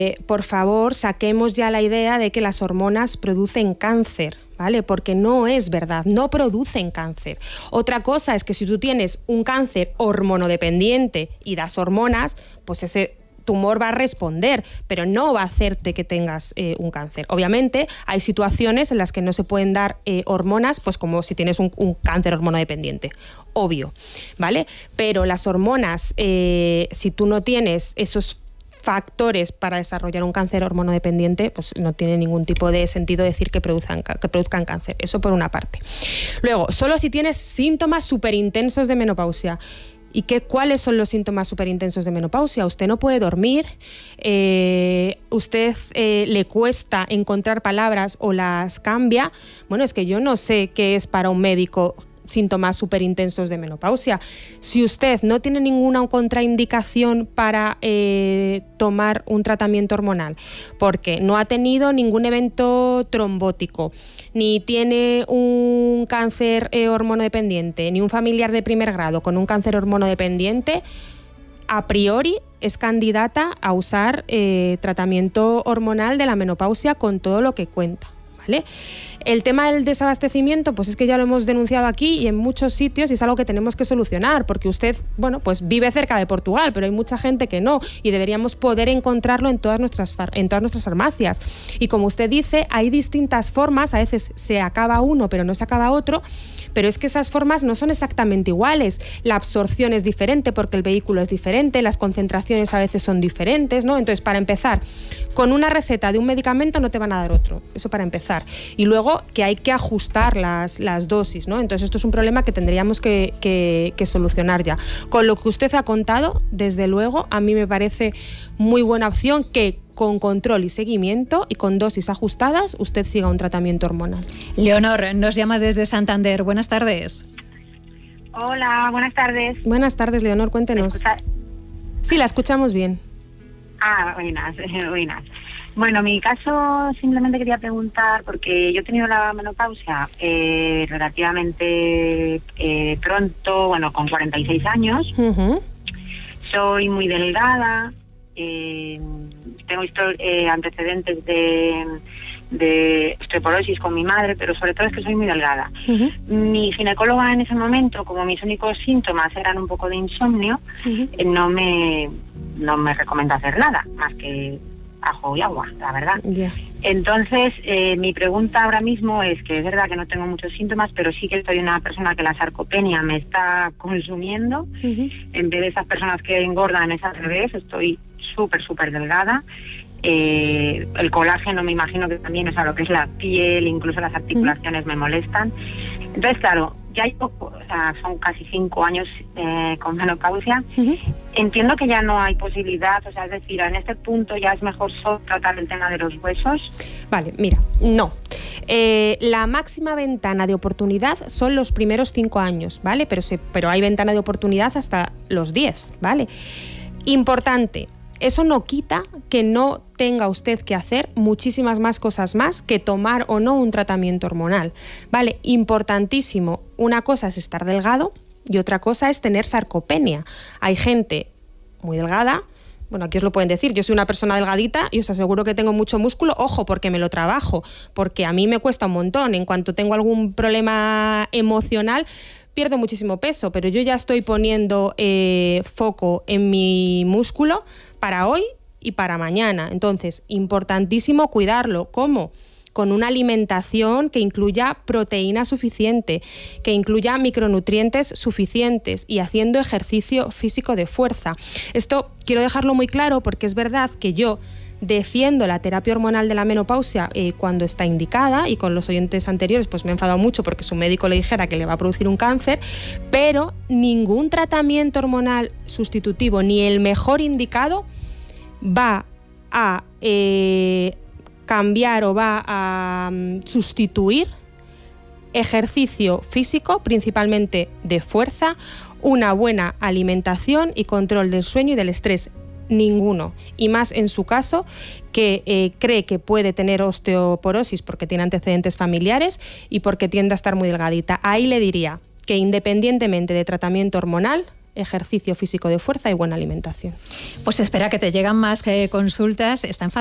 por favor, saquemos ya la idea de que las hormonas producen cáncer, ¿vale? Porque no es verdad, no producen cáncer. Otra cosa es que si tú tienes un cáncer hormonodependiente y das hormonas, pues ese tumor va a responder, pero no va a hacerte que tengas un cáncer. Obviamente hay situaciones en las que no se pueden dar hormonas, pues como si tienes un cáncer hormonodependiente, obvio, ¿vale? Pero las hormonas, si tú no tienes esos factores para desarrollar un cáncer hormonodependiente, pues no tiene ningún tipo de sentido decir que produzcan cáncer. Eso por una parte. Luego, solo si tienes síntomas súper intensos de menopausia. ¿Y cuáles son los síntomas súper intensos de menopausia? Usted no puede dormir, usted le cuesta encontrar palabras o las cambia. Bueno, es que yo no sé qué es para un médico síntomas súper intensos de menopausia. Si usted no tiene ninguna contraindicación para tomar un tratamiento hormonal, porque no ha tenido ningún evento trombótico, ni tiene un cáncer hormonodependiente, ni un familiar de primer grado con un cáncer hormonodependiente, a priori es candidata a usar tratamiento hormonal de la menopausia con todo lo que cuenta, ¿vale? El tema del desabastecimiento, pues es que ya lo hemos denunciado aquí y en muchos sitios y es algo que tenemos que solucionar, porque usted, bueno, pues vive cerca de Portugal, pero hay mucha gente que no y deberíamos poder encontrarlo en todas nuestras farmacias. Y como usted dice, hay distintas formas, a veces se acaba uno pero no se acaba otro, pero es que esas formas no son exactamente iguales. La absorción es diferente porque el vehículo es diferente, las concentraciones a veces son diferentes, ¿no? Entonces, para empezar, con una receta de un medicamento no te van a dar otro, eso para empezar. Y luego que hay que ajustar las dosis, ¿no? Entonces esto es un problema que tendríamos que solucionar ya. Con lo que usted ha contado, desde luego, a mí me parece muy buena opción que con control y seguimiento y con dosis ajustadas usted siga un tratamiento hormonal. Leonor nos llama desde Santander. Buenas tardes. Hola, buenas tardes. Buenas tardes, Leonor, cuéntenos. Sí, la escuchamos bien. Buenas. Bueno, mi caso simplemente quería preguntar, porque yo he tenido la menopausia relativamente pronto, bueno, con 46 años. Uh-huh. Soy muy delgada, tengo antecedentes de osteoporosis con mi madre, pero sobre todo es que soy muy delgada. Uh-huh. Mi ginecóloga en ese momento, como mis únicos síntomas eran un poco de insomnio, uh-huh, no me recomienda hacer nada, más que ajo y agua, la verdad. Yeah. Entonces, mi pregunta ahora mismo es que es verdad que no tengo muchos síntomas, pero sí que soy una persona que la sarcopenia me está consumiendo. Uh-huh. En vez de esas personas que engordan, es al revés, estoy súper delgada. El colágeno me imagino que también, o sea, lo que es la piel, incluso las articulaciones, uh-huh, me molestan. Entonces, claro, ya son casi 5 años con menopausia. Uh-huh. Entiendo que ya no hay posibilidad, o sea, es decir, en este punto ya es mejor solo tratar el tema de los huesos. Vale, mira, no. La máxima ventana de oportunidad son los primeros 5 años, ¿vale? Pero hay ventana de oportunidad hasta los 10, ¿vale? Importante. Eso no quita que no tenga usted que hacer muchísimas más cosas más que tomar o no un tratamiento hormonal, ¿vale? Importantísimo, una cosa es estar delgado y otra cosa es tener sarcopenia. Hay gente muy delgada, bueno, aquí os lo pueden decir, yo soy una persona delgadita y os aseguro que tengo mucho músculo, ojo, porque me lo trabajo, porque a mí me cuesta un montón, en cuanto tengo algún problema emocional, pierdo muchísimo peso, pero yo ya estoy poniendo foco en mi músculo para hoy y para mañana. Entonces, importantísimo cuidarlo. ¿Cómo? Con una alimentación que incluya proteína suficiente, que incluya micronutrientes suficientes y haciendo ejercicio físico de fuerza. Esto quiero dejarlo muy claro porque es verdad que yo defiendo la terapia hormonal de la menopausia cuando está indicada, y con los oyentes anteriores pues me he enfadado mucho porque su médico le dijera que le va a producir un cáncer, pero ningún tratamiento hormonal sustitutivo, ni el mejor indicado, va a cambiar o va a sustituir ejercicio físico, principalmente de fuerza, una buena alimentación y control del sueño y del estrés. Ninguno, y más en su caso que cree que puede tener osteoporosis porque tiene antecedentes familiares y porque tiende a estar muy delgadita. Ahí le diría que independientemente de tratamiento hormonal, ejercicio físico de fuerza y buena alimentación. Pues espera que te llegan más consultas. Está